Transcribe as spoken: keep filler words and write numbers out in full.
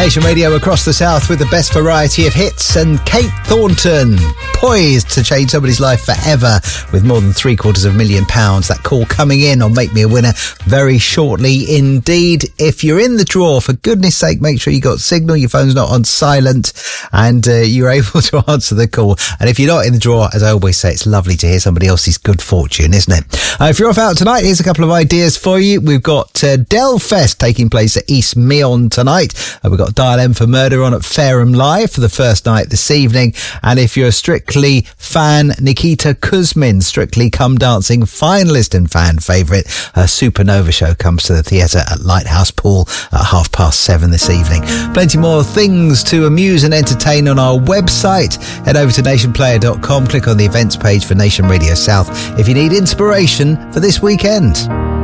Nation Radio across the south with the best variety of hits, and Kate Thornton poised to change somebody's life forever with more than three quarters of a million pounds. That call coming in on Make Me a Winner very shortly indeed. If you're in the draw, for goodness sake, make sure you got signal, your phone's not on silent, and uh, you're able to answer the call. And if you're not in the draw, as I always say, it's lovely to hear somebody else's good fortune, isn't it? Uh, if you're off out tonight, here's a couple of ideas for you. We've got uh, Delfest taking place at East Meon tonight. Uh, we've got Dial M for Murder on at Fareham Live for the first night this evening. And if you're a Strictly fan, Nikita Kuzmin, Strictly Come Dancing finalist and fan favourite, a Supernova show comes to the theatre at Lighthouse Pool at half past seven this evening. Plenty more things to amuse and entertain on our website. Head over to nation player dot com, click on the events page for Nation Radio South if you need inspiration for this weekend.